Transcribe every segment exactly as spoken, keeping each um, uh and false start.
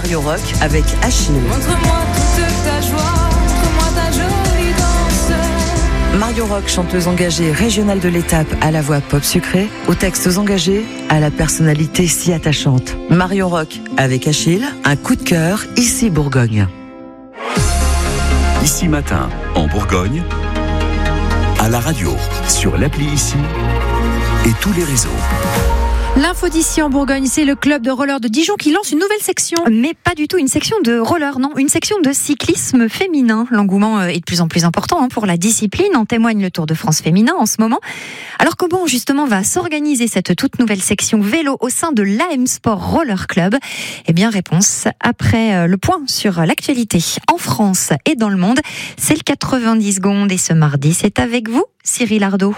Mario Rock avec Achille. Montre-moi toute ta joie, montre-moi ta jolie danse. Mario Rock, chanteuse engagée régionale de l'étape à la voix pop sucrée, aux textes engagés, à la personnalité si attachante. Mario Rock avec Achille, un coup de cœur ici Bourgogne. Ici Matin, en Bourgogne, à la radio, sur l'appli Ici et tous les réseaux. L'info d'ici en Bourgogne, c'est le club de roller de Dijon qui lance une nouvelle section. Mais pas du tout une section de roller, non, une section de cyclisme féminin. L'engouement est de plus en plus important pour la discipline, en témoigne le Tour de France féminin en ce moment. Alors comment justement va s'organiser cette toute nouvelle section vélo au sein de l'A M Sport Roller Club ? Eh bien réponse après le point sur l'actualité en France et dans le monde. C'est le quatre-vingt-dix secondes et ce mardi, c'est avec vous Cyril Ardo.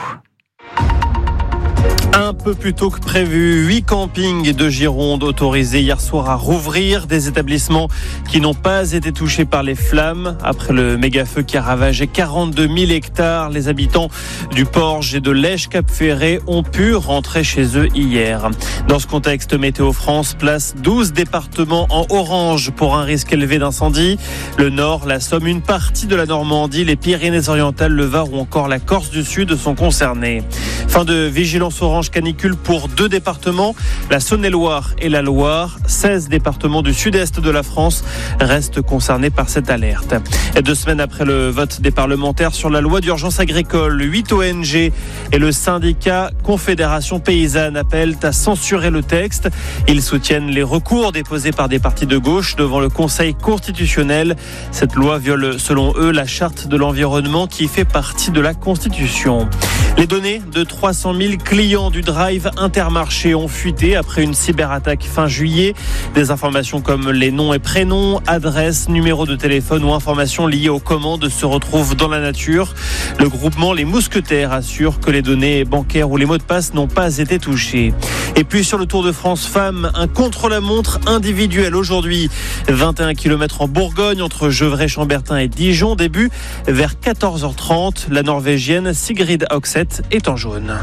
Un peu plus tôt que prévu, huit campings de Gironde autorisés hier soir à rouvrir, des établissements qui n'ont pas été touchés par les flammes. Après le méga-feu qui a ravagé quarante-deux mille hectares, les habitants du Porge et de Lège-Cap-Ferré ont pu rentrer chez eux hier. Dans ce contexte, Météo France place douze départements en orange pour un risque élevé d'incendie. Le Nord, la Somme, une partie de la Normandie, les Pyrénées-Orientales, le Var ou encore la Corse du Sud sont concernés. Fin de vigilance orange canicule pour deux départements, la Saône-et-Loire et la Loire. seize départements du sud-est de la France restent concernés par cette alerte. Et deux semaines après le vote des parlementaires sur la loi d'urgence agricole, huit O N G et le syndicat Confédération Paysanne appellent à censurer le texte. Ils soutiennent les recours déposés par des partis de gauche devant le Conseil constitutionnel. Cette loi viole selon eux la charte de l'environnement qui fait partie de la Constitution. Les données de trois cent mille clients du Drive Intermarché ont fuité après une cyberattaque fin juillet. Des informations comme les noms et prénoms, adresses, numéros de téléphone ou informations liées aux commandes se retrouvent dans la nature. Le groupement Les Mousquetaires assure que les données bancaires ou les mots de passe n'ont pas été touchés. Et puis sur le Tour de France Femmes, un contre-la-montre individuel aujourd'hui. vingt et un kilomètres en Bourgogne entre Gevrey-Chambertin et Dijon. Début vers quatorze heures trente. La Norvégienne Sigrid Hoxet est en jaune.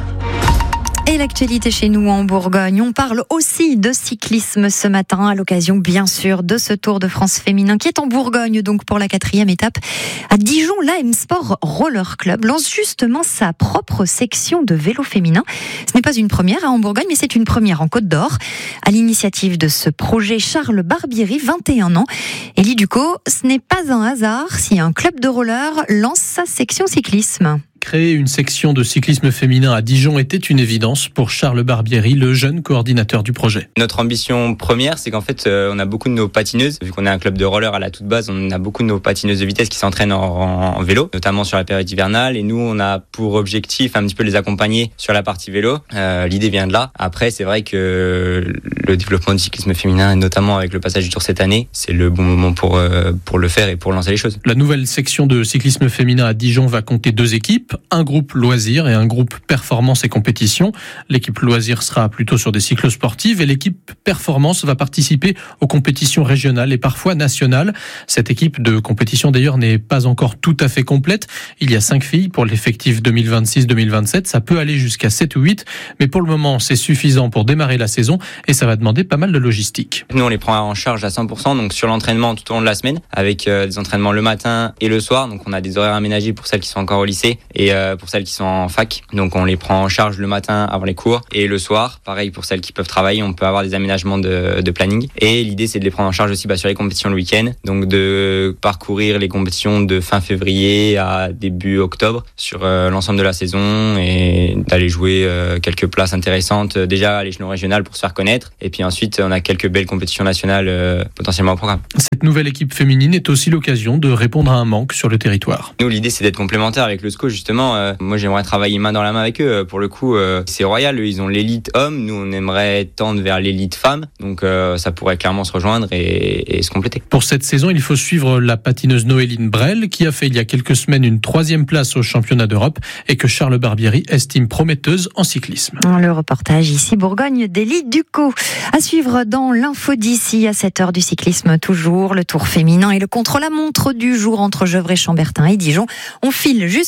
Et l'actualité chez nous en Bourgogne, on parle aussi de cyclisme ce matin à l'occasion bien sûr de ce Tour de France féminin qui est en Bourgogne donc pour la quatrième étape. À Dijon, l'A M Sport Roller Club lance justement sa propre section de vélo féminin. Ce n'est pas une première en Bourgogne mais c'est une première en Côte d'Or. À l'initiative de ce projet, Charles Barbieri, vingt et un ans. Élie Ducot, ce n'est pas un hasard si un club de roller lance sa section cyclisme. Créer une section de cyclisme féminin à Dijon était une évidence pour Charles Barbieri, le jeune coordinateur du projet. Notre ambition première, c'est qu'en fait, euh, on a beaucoup de nos patineuses, vu qu'on est un club de roller à la toute base, on a beaucoup de nos patineuses de vitesse qui s'entraînent en, en, en vélo, notamment sur la période hivernale, et nous, on a pour objectif un petit peu les accompagner sur la partie vélo. Euh, l'idée vient de là. Après, c'est vrai que le développement du cyclisme féminin, et notamment avec le passage du Tour cette année, c'est le bon moment pour, euh, pour le faire et pour lancer les choses. La nouvelle section de cyclisme féminin à Dijon va compter deux équipes. Un groupe loisirs et un groupe performance et compétition. L'équipe loisirs sera plutôt sur des cyclos sportives et l'équipe performance va participer aux compétitions régionales et parfois nationales. Cette équipe de compétition d'ailleurs n'est pas encore tout à fait complète. Il y a cinq filles pour l'effectif deux mille vingt-six deux mille vingt-sept. Ça peut aller jusqu'à sept ou huit, mais pour le moment c'est suffisant pour démarrer la saison et ça va demander pas mal de logistique. Nous on les prend en charge à cent pour cent, donc sur l'entraînement tout au long de la semaine, avec euh, des entraînements le matin et le soir. Donc on a des horaires aménagés pour celles qui sont encore au lycée et euh, pour celles qui sont en fac. Donc on les prend en charge le matin avant les cours et le soir. Pareil pour celles qui peuvent travailler, on peut avoir des aménagements de, de planning. Et l'idée c'est de les prendre en charge aussi bah, sur les compétitions le week-end. Donc de parcourir les compétitions de fin février à début octobre sur euh, l'ensemble de la saison et d'aller jouer euh, quelques places intéressantes euh, déjà à l'échelon régional pour se faire connaître. Et puis ensuite on a quelques belles compétitions nationales euh, potentiellement au programme. Cette nouvelle équipe féminine est aussi l'occasion de répondre à un manque sur le territoire. Nous l'idée c'est d'être complémentaire avec le S C O justement. Euh, moi j'aimerais travailler main dans la main avec eux. Pour le coup euh, c'est royal, eux, ils ont l'élite homme, nous on aimerait tendre vers l'élite femme. Donc euh, ça pourrait clairement se rejoindre et, et se compléter. Pour cette saison, il faut suivre la patineuse Noéline Brel qui a fait il y a quelques semaines une troisième place au championnat d'Europe et que Charles Barbieri estime prometteuse en cyclisme. Le reportage ici Bourgogne d'Élie Ducot. À suivre dans l'info d'ici à sept heures du cyclisme toujours, le Tour féminin et le contre-la-montre du jour entre Gevrey-Chambertin et Dijon. On file justement à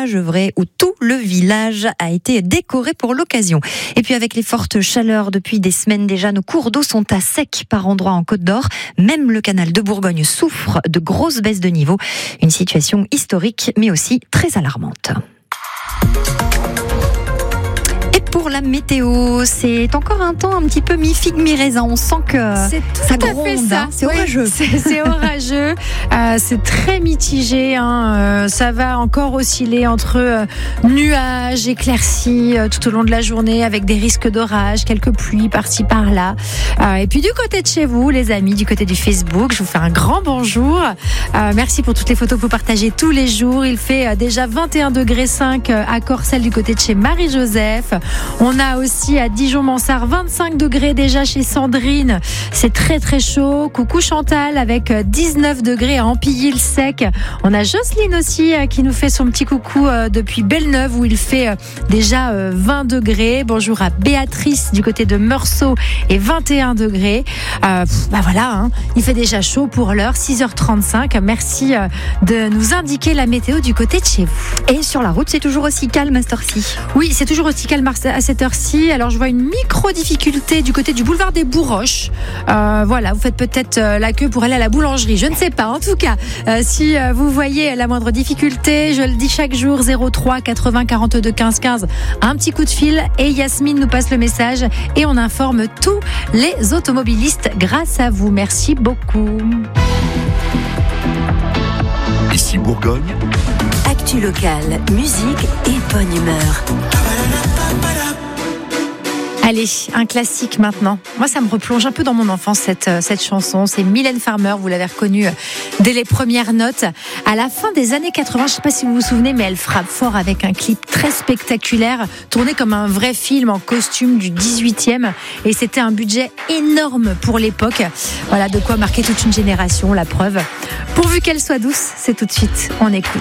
à Gevrey où tout le village a été décoré pour l'occasion. Et puis avec les fortes chaleurs depuis des semaines déjà, nos cours d'eau sont à sec par endroits en Côte d'Or. Même le canal de Bourgogne souffre de grosses baisses de niveau. Une situation historique mais aussi très alarmante. Pour la météo, c'est encore un temps un petit peu mi-figue, mi-raisin. On sent que c'est tout ça à gronde, fait ça. Hein. C'est oui, orageux. C'est, c'est orageux. euh, c'est très mitigé. Hein. Euh, ça va encore osciller entre euh, nuages, éclaircies euh, tout au long de la journée, avec des risques d'orage, quelques pluies par-ci par-là. Euh, et puis du côté de chez vous, les amis, du côté du Facebook, je vous fais un grand bonjour. Euh, merci pour toutes les photos que vous partagez tous les jours. Il fait euh, déjà vingt et un degrés cinq à Corcelles du côté de chez Marie-Joseph. On a aussi à Dijon-Mansart vingt-cinq degrés déjà chez Sandrine. C'est très très chaud. Coucou Chantal avec dix-neuf degrés à Ampilly-le-Sec. On a Jocelyne aussi qui nous fait son petit coucou depuis Belle-Neuve où il fait déjà vingt degrés. Bonjour à Béatrice du côté de Meursault et vingt et un degrés. Euh, bah voilà, hein, il fait déjà chaud pour l'heure, six heures trente-cinq. Merci de nous indiquer la météo du côté de chez vous. Et sur la route, c'est toujours aussi calme à cette heure-ci. Oui, c'est toujours aussi calme à cette heure-ci. Alors je vois une micro-difficulté du côté du boulevard des Bourroches. Euh, voilà, vous faites peut-être euh, la queue pour aller à la boulangerie. Je ne sais pas. En tout cas, euh, si euh, vous voyez la moindre difficulté, je le dis chaque jour, zéro trois quatre-vingts quarante-deux quinze quinze. Un petit coup de fil et Yasmine nous passe le message et on informe tous les automobilistes grâce à vous. Merci beaucoup. Ici Bourgogne. Actu locale, musique et bonne humeur. Allez, un classique maintenant. Moi, ça me replonge un peu dans mon enfance, cette, cette chanson. C'est Mylène Farmer, vous l'avez reconnue dès les premières notes. À la fin des années quatre-vingts, je ne sais pas si vous vous souvenez, mais elle frappe fort avec un clip très spectaculaire, tourné comme un vrai film en costume du dix-huitième. Et c'était un budget énorme pour l'époque. Voilà, de quoi marquer toute une génération, la preuve. Pourvu qu'elle soit douce, c'est tout de suite, on écoute.